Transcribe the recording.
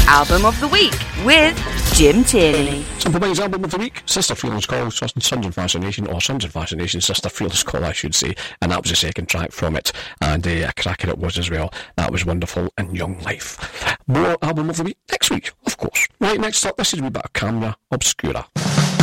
Album of the Week with Jim Tierney. Simple Minds Album of the Week, Sister Feelings Call, Sons and Fascination, or Sons and Fascination, Sister Feelings Call, I should say, and that was the second track from it, and a cracker it was as well. That was wonderful, and Young Life. More Album of the Week next week, of course. Right, next up, this is a wee bit of Camera Obscura.